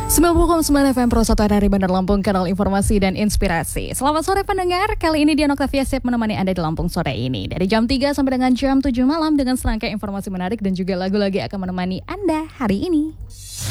90,9 FM Pro 1 dari Bandar Lampung, kanal informasi dan inspirasi. Selamat sore pendengar, kali ini Dian Octavia siap menemani Anda di Lampung sore ini. Dari jam 3 sampai dengan jam 7 malam dengan serangkaian informasi menarik dan juga lagu-lagu akan menemani Anda hari ini.